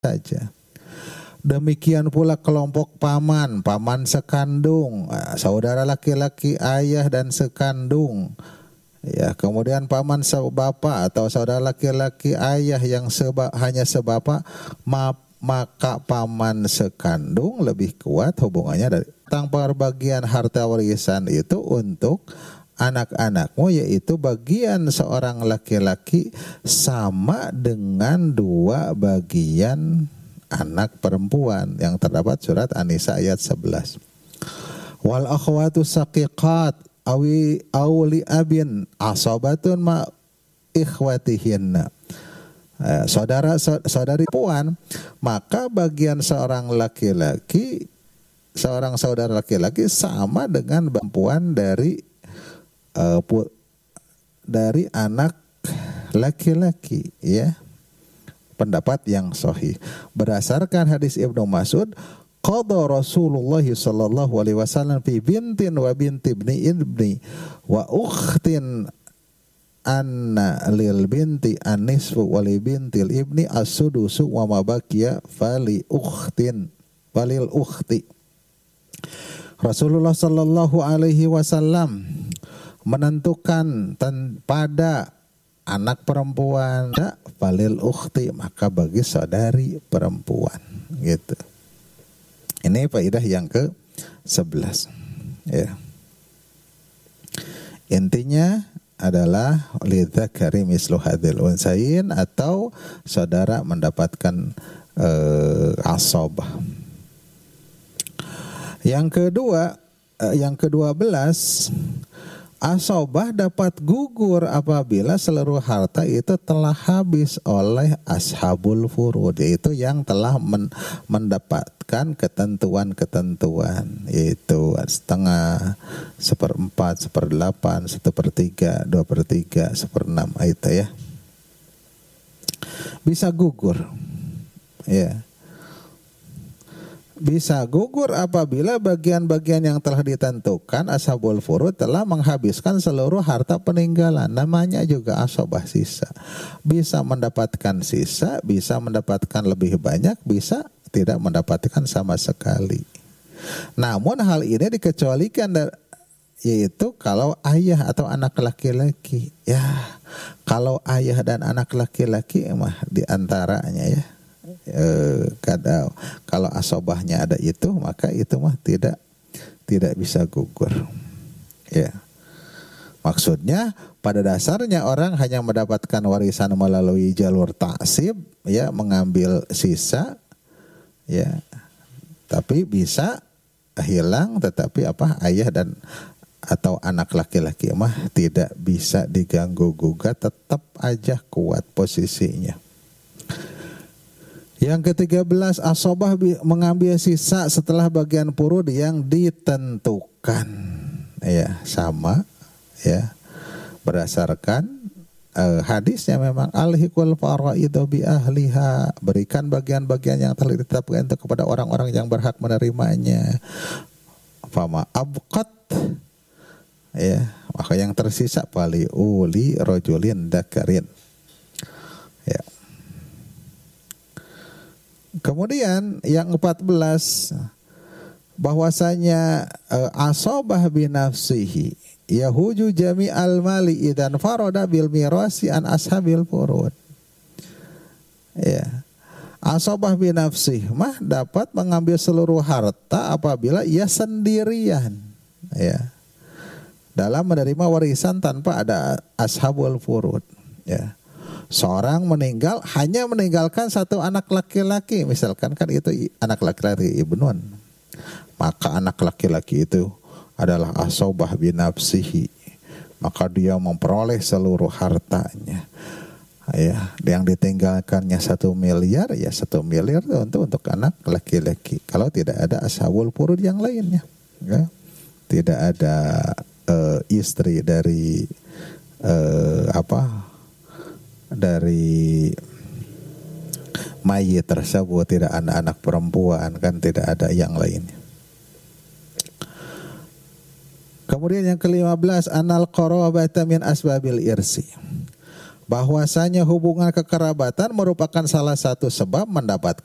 saja. Demikian pula kelompok paman, paman sekandung, saudara laki-laki ayah dan sekandung. Ya, kemudian paman sebapa atau saudara laki-laki ayah yang hanya sebapa, maka paman sekandung lebih kuat hubungannya dari tentang perbagian harta warisan itu untuk anak-anakmu, yaitu bagian seorang laki-laki sama dengan 2 bagian anak perempuan yang terdapat surat An-Nisa ayat 11. Wal akhwatu saqiqat awli abin asobatun ma ikhwatihinna. Saudari perempuan, maka bagian seorang saudara laki-laki sama dengan perempuan dari anak laki-laki, ya. Pendapat yang sahih berdasarkan hadis Ibnu Mas'ud, qada Rasulullah sallallahu alaihi wasallam fi bintin wa binti ibni wa ukhtin anna lil binti an-nisfu wa li bintil ibni as-sudusu wa ma baqiya falil ukhti. Rasulullah sallallahu alaihi wasallam menentukan pada anak perempuan falil ukhti, maka bagi saudari perempuan, gitu. Ini faedah yang ke-11, ya. Intinya adalah lidzakari mislu hadzal unsayin, atau saudara mendapatkan asabah. Yang ke-12, asabah dapat gugur apabila seluruh harta itu telah habis oleh ashabul furud, yaitu yang telah mendapatkan ketentuan-ketentuan, yaitu setengah, 1/4, 1/8, 1/3, 2/3, 1/6, itu ya. Bisa gugur, ya. Bisa gugur apabila bagian-bagian yang telah ditentukan ashabul furud telah menghabiskan seluruh harta peninggalan. Namanya juga asabah sisa. Bisa mendapatkan sisa, bisa mendapatkan lebih banyak, bisa tidak mendapatkan sama sekali. Namun hal ini dikecualikan, yaitu kalau ayah atau anak laki-laki. Ya, kalau ayah dan anak laki-laki mah diantaranya, ya. Kalau asabahnya ada itu, maka itu mah tidak bisa gugur, ya. Maksudnya pada dasarnya orang hanya mendapatkan warisan melalui jalur ta'sib, ya, mengambil sisa, ya, tapi bisa hilang, tetapi ayah dan atau anak laki-laki mah tidak bisa diganggu gugat, tetap aja kuat posisinya. Yang ke-13, asabah mengambil sisa setelah bagian furud yang ditentukan. Ya, sama, ya. Berdasarkan hadisnya memang alhiqul faraidu bi ahliha, berikan bagian-bagian yang telah ditetapkan itu kepada orang-orang yang berhak menerimanya. Fama abqat, ya, maka yang tersisa pali uli rajulin dakarin, ya. Kemudian yang 14, bahwasanya asabah binafsihi yahuju jami'al mali idan farada bil mirasi an ashabil furud. Ya. Asabah binafsih mah dapat mengambil seluruh harta apabila ia sendirian, ya, dalam menerima warisan tanpa ada ashabul furud, ya. Seorang meninggal hanya meninggalkan satu anak laki-laki, misalkan, kan itu anak laki-laki ibnun, maka anak laki-laki itu adalah asabah binafsihi, maka dia memperoleh seluruh hartanya, ya. Yang ditinggalkannya 1 miliar, ya 1 miliar itu untuk anak laki-laki, kalau tidak ada ashabul furud yang lainnya, ya. Tidak ada istri dari dari mayit tersebut, tidak anak-anak perempuan, kan tidak ada yang lainnya. Kemudian yang ke-15, anal qarabata min asbabil irsi, bahwasanya hubungan kekerabatan merupakan salah satu sebab mendapatkan